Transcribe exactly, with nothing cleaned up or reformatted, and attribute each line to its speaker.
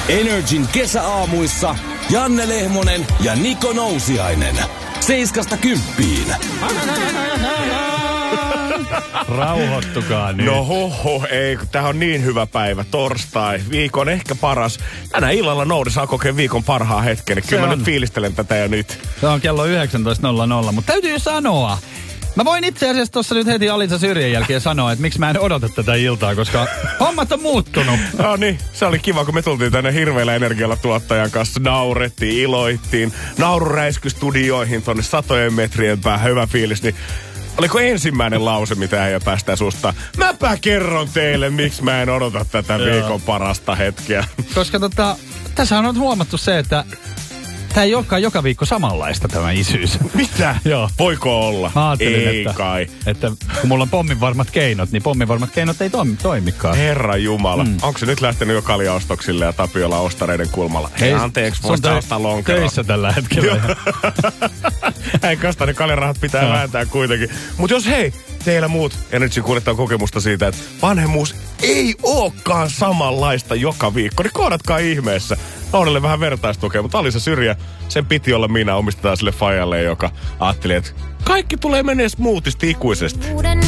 Speaker 1: Energin kesäaamuissa Janne Lehmonen ja Niko Nousiainen. Seiskasta kymppiin.
Speaker 2: Rauhoittukaa nyt.
Speaker 3: No hoho, ei, kun tää on niin hyvä päivä. Torstai, viikon ehkä paras. Tänä illalla Noudi saa kokea viikon parhaan hetken. Kyllä mä
Speaker 2: on.
Speaker 3: nyt fiilistelen tätä jo nyt.
Speaker 2: Se on kello yhdeksäntoista nolla nolla, mutta täytyy sanoa. Mä voin itse asiassa tossa nyt heti Alisa Syrjän jälkeen sanoa, että miksi mä en odota tätä iltaa, koska hommat on muuttunut.
Speaker 3: No niin, se oli kiva, kun me tultiin tänne hirveällä energialla tuottajan kanssa. Naurettiin, iloittiin, nauru räisky studioihin tonne satojen metrien päähän. Hyvä fiilis, niin oliko ensimmäinen lause, mitä ei päästä susta? Mäpä kerron teille, miksi mä en odota tätä viikon parasta hetkeä.
Speaker 2: Koska tota, tässä on huomattu se, että tää ei olekaan joka viikko samanlaista tämä isyys.
Speaker 3: Mitä?
Speaker 2: Joo.
Speaker 3: Voiko olla?
Speaker 2: Mä ajattelin,
Speaker 3: ei
Speaker 2: että,
Speaker 3: kai.
Speaker 2: että kun mulla on pomminvarmat keinot, niin pomminvarmat keinot ei toimi, toimikaan.
Speaker 3: Herra Jumala. Mm. Onko se nyt lähtenyt jo kaljaostoksille ja Tapiola ostareiden kulmalla? Hei, anteeksi, voisi ostaa lonkeroa.
Speaker 2: Töissä tällä hetkellä.
Speaker 3: Ei kasta, ne kaljarahat pitää no. vääntää kuitenkin. Mutta jos hei, teillä muut Energy kuljettaa kokemusta siitä, että vanhemmuus ei olekaan samanlaista joka viikko, niin koodatkaa ihmeessä. Noudelle vähän vertaistukea, mutta Alisa Syrjä, sen piti olla minä, omistetaan sille fajalle, joka ajatteli, että kaikki tulee menee smoothisti ikuisesti.
Speaker 4: Uuden